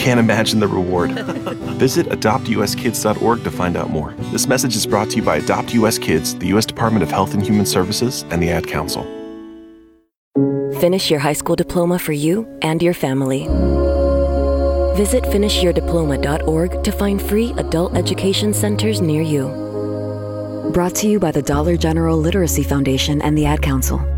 can't imagine the reward. Visit adoptuskids.org to find out more. This message is brought to you by Adopt US Kids, the U.S. Department of Health and Human Services, and the Ad Council. Finish your high school diploma for you and your family. Visit finishyourdiploma.org to find free adult education centers near you. Brought to you by the Dollar General Literacy Foundation and the Ad Council.